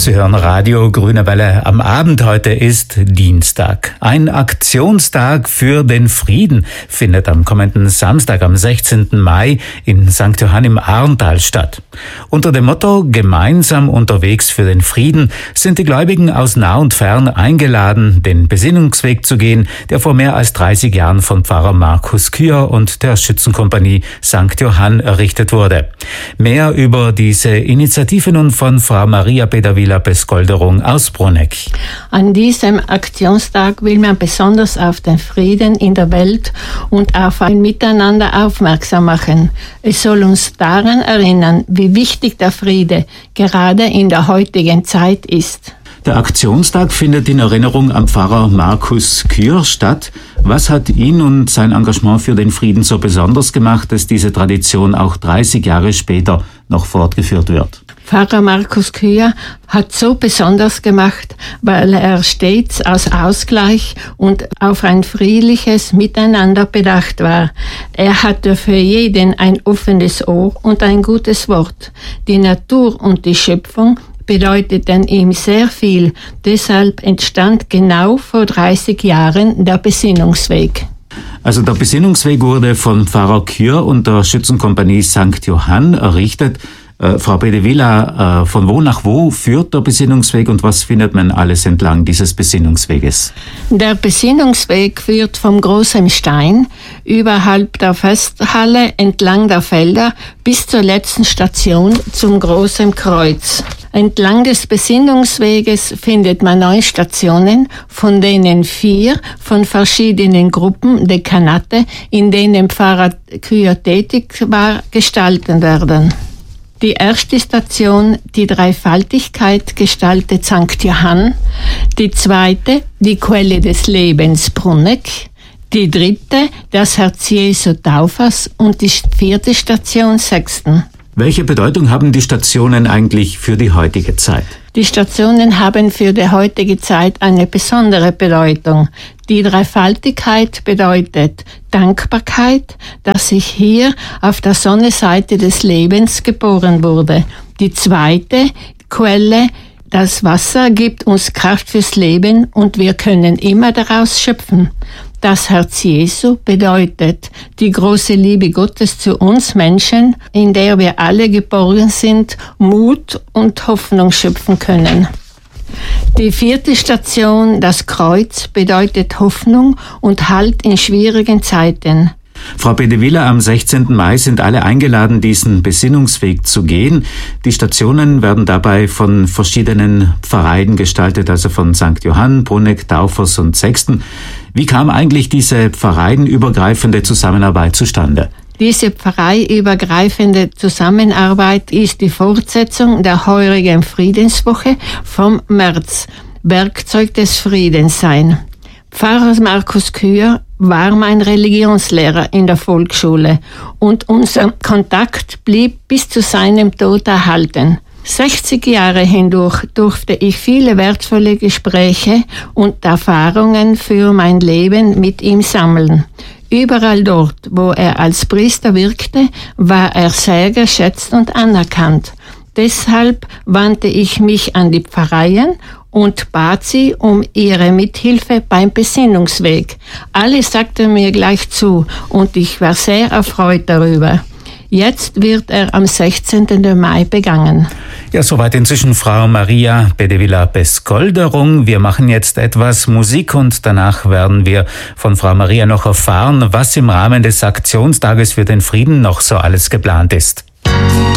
Sie hören Radio Grüne Welle. Am Abend heute ist Dienstag. Ein Aktionstag für den Frieden findet am kommenden Samstag, am 16. Mai in St. Johann im Arntal statt. Unter dem Motto "Gemeinsam unterwegs für den Frieden" sind die Gläubigen aus nah und fern eingeladen, den Besinnungsweg zu gehen, der vor mehr als 30 Jahren von Pfarrer Markus Kür und der Schützenkompanie St. Johann errichtet wurde. Mehr über diese Initiative nun von Frau Maria Bedavila-Peskolderung aus Bruneck. An diesem Aktionstag will man besonders auf den Frieden in der Welt und auf ein Miteinander aufmerksam machen. Es soll uns daran erinnern, wie wichtig der Friede gerade in der heutigen Zeit ist. Der Aktionstag findet in Erinnerung am Pfarrer Markus Kür statt. Was hat ihn und sein Engagement für den Frieden so besonders gemacht, dass diese Tradition auch 30 Jahre später noch fortgeführt wird? Pfarrer Markus Kür hat so besonders gemacht, weil er stets aus Ausgleich und auf ein friedliches Miteinander bedacht war. Er hatte für jeden ein offenes Ohr und ein gutes Wort. Die Natur und die Schöpfung bedeuteten ihm sehr viel. Deshalb entstand genau vor 30 Jahren der Besinnungsweg. Also der Besinnungsweg wurde von Pfarrer Kür und der Schützenkompanie St. Johann errichtet. Frau Bedavila, von wo nach wo führt der Besinnungsweg und was findet man alles entlang dieses Besinnungsweges? Der Besinnungsweg führt vom Großen Stein überhalb der Festhalle entlang der Felder bis zur letzten Station zum Großen Kreuz. Entlang des Besinnungsweges findet man 9 Stationen, von denen 4 von verschiedenen Gruppen, Dekanate, in denen Pfarrer Kür tätig war, gestaltet werden. Die erste Station, die Dreifaltigkeit, gestaltet St. Johann. Die zweite, die Quelle des Lebens, Bruneck. Die dritte, das Herz Jesu Taufers. Und die 4. Station, Sexten. Welche Bedeutung haben die Stationen eigentlich für die heutige Zeit? Die Stationen haben für die heutige Zeit eine besondere Bedeutung. Die Dreifaltigkeit bedeutet Dankbarkeit, dass ich hier auf der Sonnenseite des Lebens geboren wurde. Die zweite Quelle, das Wasser, gibt uns Kraft fürs Leben und wir können immer daraus schöpfen. Das Herz Jesu bedeutet die große Liebe Gottes zu uns Menschen, in der wir alle geboren sind, Mut und Hoffnung schöpfen können. Die 4. Station, das Kreuz, bedeutet Hoffnung und Halt in schwierigen Zeiten. Frau Bedavila, am 16. Mai sind alle eingeladen, diesen Besinnungsweg zu gehen. Die Stationen werden dabei von verschiedenen Pfarreien gestaltet, also von St. Johann, Bruneck, Taufers und Sexten. Wie kam eigentlich diese pfarreienübergreifende Zusammenarbeit zustande? Diese pfarreiübergreifende Zusammenarbeit ist die Fortsetzung der heurigen Friedenswoche vom März, Werkzeug des Friedens sein. Pfarrer Markus Kür war mein Religionslehrer in der Volksschule und unser Kontakt blieb bis zu seinem Tod erhalten. 60 Jahre hindurch durfte ich viele wertvolle Gespräche und Erfahrungen für mein Leben mit ihm sammeln. Überall dort, wo er als Priester wirkte, war er sehr geschätzt und anerkannt. Deshalb wandte ich mich an die Pfarreien und bat sie um ihre Mithilfe beim Besinnungsweg. Alle sagten mir gleich zu und ich war sehr erfreut darüber. Jetzt wird er am 16. Mai begangen. Ja, soweit inzwischen Frau Maria Bedavila-Peskolderung. Wir machen jetzt etwas Musik und danach werden wir von Frau Maria noch erfahren, was im Rahmen des Aktionstages für den Frieden noch so alles geplant ist.